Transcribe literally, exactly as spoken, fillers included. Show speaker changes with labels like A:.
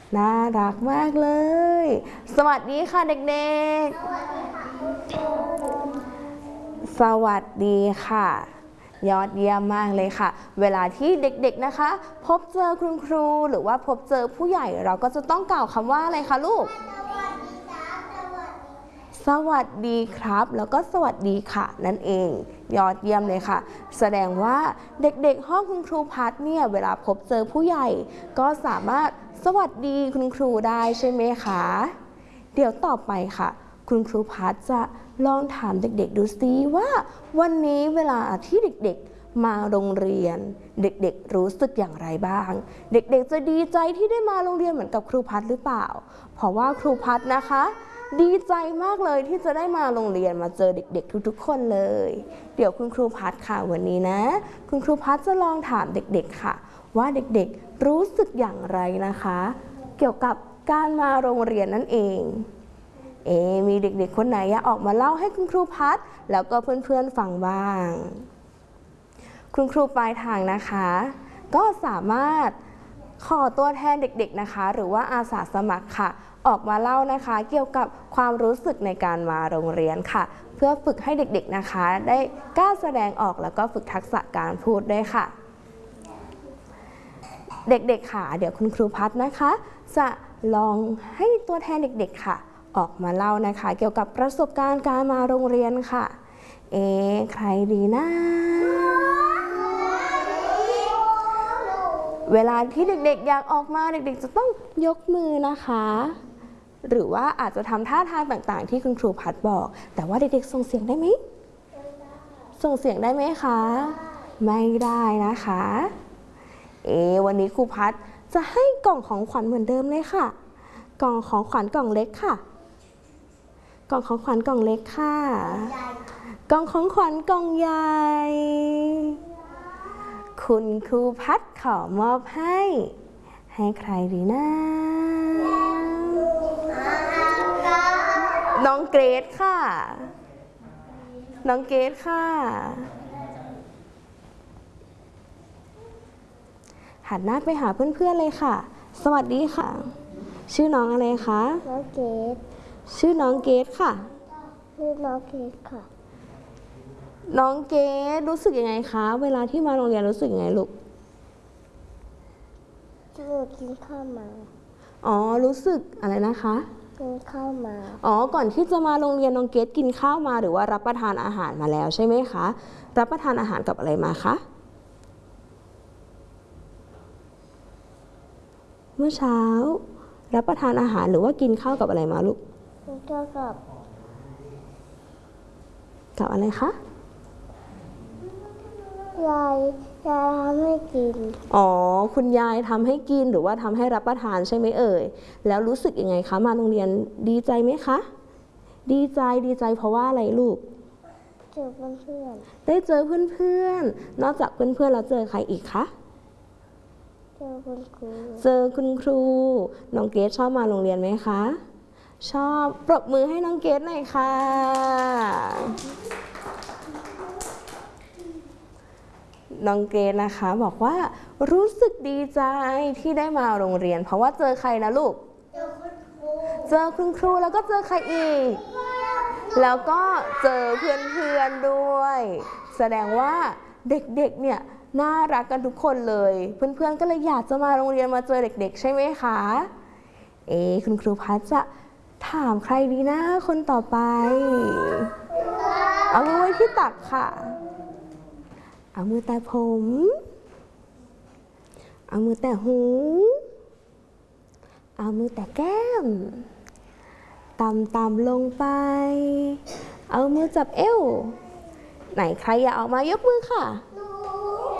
A: น่ารักมากเลยสวัสดีค่ะเด็กๆสวัสดีค่ะยอดเยี่ยมมากเลยค่ะเวลาที่เด็กๆนะคะพบเจอคุณครูหรือว่าพบเจอผู้ใหญ่เราก็จะต้องกล่าวคำว่าอะไรคะลูกสวัสดีครับแล้วก็สวัสดีค่ะนั่นเองยอดเยี่ยมเลยค่ะแสดงว่าเด็กๆห้องคุณครูพัดเนี่ยเวลาพบเจอผู้ใหญ่ก็สามารถสวัสดีคุณครูได้ใช่ไหมคะเดี๋ยวต่อไปค่ะคุณครูพัดจะลองถามเด็กๆดูซิว่าวันนี้เวลาที่เด็กๆมาโรงเรียนเด็กๆรู้สึกอย่างไรบ้างเด็กๆจะดีใจที่ได้มาโรงเรียนเหมือนกับครูพัดหรือเปล่าเพราะว่าครูพัดนะคะดีใจมากเลยที่จะได้มาโรงเรียนมาเจอเด็กๆทุกๆคนเลยเดี๋ยวคุณครูพัดค่ะวันนี้นะคุณครูพัดจะลองถามเด็กๆค่ะว่าเด็กๆรู้สึกอย่างไรนะคะเกี่ยวกับการมาโรงเรียนนั่นเองเอ๊มีเด็กๆคนไหนอยากออกมาเล่าให้คุณครูพัดแล้วก็เพื่อนๆฟังบ้างคุณครูปลายทางนะคะก็สามารถขอตัวแทนเด็กๆนะคะหรือว่าอาสาสมัครค่ะออกมาเล่านะคะเกี่ยวกับความรู้สึกในการมาโรงเรียนค่ะเพื่อฝึกให้เด็กๆนะคะได้กล้าแสดงออกแล้วก็ฝึกทักษะการพูดด้วยค่ะเด็กๆค่ะเดี๋ยวคุณครูพัดนะคะจะลองให้ตัวแทนเด็กๆค่ะออกมาเล่านะคะเกี่ยวกับประสบการณ์การมาโรงเรียนค่ะเอ๊ะใครดีนะเวลาที่เด็กๆอยากออกมาเด็กๆจะต้องยกมือนะคะหรือว่าอาจจะทำท่าทางต่างๆที่คุณครูพัดบอกแต่ว่าเด็กๆส่งเสียงได้ไหมส่งเสียงได้ไหมคะไม่ได้นะคะเอวันนี้ครูพัดจะให้กล่องของขวัญเหมือนเดิมเลยค่ะกล่องของขวัญกล่องเล็กค่ะกล่องของขวัญกล่องเล็กค่ะกล่องของขวัญกล่องใหญ่คุณครูพัดขอมอบให้ให้ใครดีนะน้องเกรซค่ะน้องเกรซค่ะหันหน้าไปหาเพื่อนๆเลยค่ะสวัสดีค่ะชื่อน้องอะไรคะน้องเกรซชื่อน้องเกรซค่ะชื่อน้องเกรซค่ะน้องเกรซรู้สึกยังไงคะเวลาที่มาโรงเรียนรู้สึกยังไงลูกรู้กินข้าวมาอ๋อรู้สึกอะไรนะคะกินข้าวมาอ๋อก่อนที่จะมาโรงเรียนน้องเกรซกินข้าวมาหรือว่ารับประทานอาหารมาแล้วใช่ไหมคะรับประทานอาหารกับอะไรมาคะเมื่อเช้ารับประทานอาหารหรือว่ากินข้าวกับอะไรมาลูกกินข้าวกับกับอะไรคะยายยายทำให้กินอ๋อคุณยายทำให้กินหรือว่าทำให้รับประทานใช่ไหมเอ่ยแล้วรู้สึกยังไงคะมาโรงเรียนดีใจไหมคะดีใจดีใจเพราะว่าอะไรลูกเจอเพื่อนๆได้เจอเพื่อนๆนอกจากเพื่อนๆแล้วเจอใครอีกคะเจอคุณครูเจอคุณครูน้องเกรซชอบมาโรงเรียนไหมคะชอบปรบมือให้น้องเกรซหน่อยค่ะน้องเกรซนะคะบอกว่ารู้สึกดีใจที่ได้มาโรงเรียนเพราะว่าเจอใครนะลูกเจอคุณครูเจอคุณครูแล้วก็เจอใครอีกแล้วก็เจอเพื่อนๆด้วยแสดงว่าเด็กๆเนี่ยน่ารักกันทุกคนเลยเพื่อนๆก็เลยอยากจะมาโรงเรียนมาเจอเด็กๆใช่ไหมคะเอ๊คุณครูพัดจะถามใครดีนะคนต่อไปเอามือไว้ที่ตักค่ะเอามือแตะผมเอามือแตะหูเอามือแตะแก้มต่ำๆลงไปเอามือจับเอวไหนใครอยากออกมายกมือค่ะ